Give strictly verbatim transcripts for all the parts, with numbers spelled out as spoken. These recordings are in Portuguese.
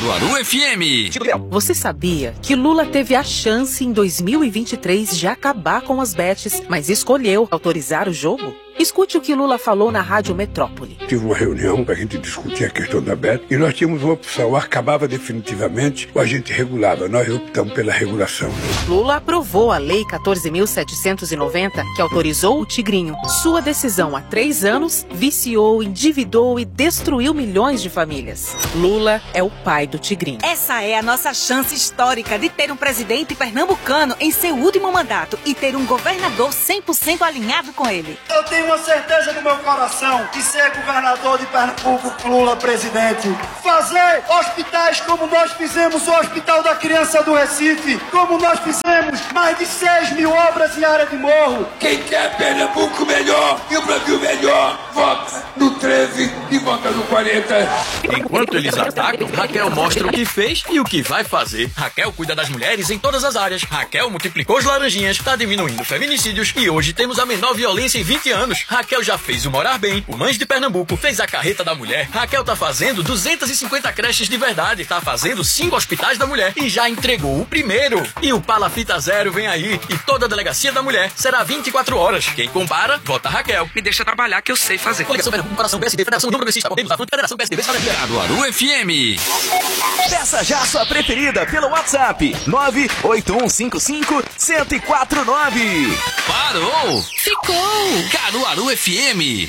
Caruaru F M. Você sabia que Lula teve a chance em dois mil e vinte e três de acabar com as bets, mas escolheu autorizar o jogo? Escute o que Lula falou na Rádio Metrópole. Tive uma reunião para a gente discutir a questão da bet e nós tínhamos uma opção, ou acabava definitivamente ou a gente regulava. Nós optamos pela regulação. Lula aprovou a Lei quatorze mil setecentos e noventa, que autorizou o Tigrinho. Sua decisão há três anos viciou, endividou e destruiu milhões de famílias. Lula é o pai do Tigrinho. Essa é a nossa chance histórica de ter um presidente pernambucano em seu último mandato e ter um governador cem por cento alinhado com ele. Eu tenho uma certeza no meu coração de ser governador de Pernambuco, Lula presidente. Fazer hospitais como nós fizemos o Hospital da Criança do Recife, como nós fizemos mais de seis mil obras em área de morro. Quem quer Pernambuco melhor e o Brasil melhor, vota no treze e vota no quarenta. Enquanto eles atacam, Raquel mostra o que fez e o que vai fazer. Raquel cuida das mulheres em todas as áreas. Raquel multiplicou os laranjinhas, tá diminuindo feminicídios e hoje temos a menor violência em vinte anos. Raquel já fez o Morar Bem, o Mães de Pernambuco, fez a Carreta da Mulher. Raquel tá fazendo duzentas e cinquenta creches de verdade, tá fazendo cinco hospitais da mulher e já entregou o primeiro. E o Palafita Zero vem aí e toda a delegacia da mulher será vinte e quatro horas. Quem compara, vota Raquel. Me deixa trabalhar que eu sei fazer. Coligação Pernambuco, Coração P S D, Federação União Progressista, Podemos da Frente, Federação P S D, Caruaru F M. Peça já a sua preferida pelo WhatsApp nove oito um cinco cinco um zero quatro nove. Parou! Ficou! Caruaru F M.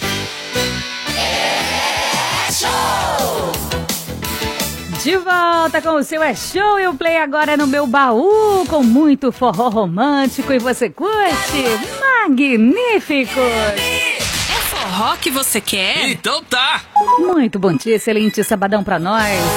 É show! De volta com o seu É Show e o Play agora no meu baú com muito forró romântico e você curte? Magníficos! É forró que você quer? Então tá! Muito bom dia, excelente sabadão pra nós.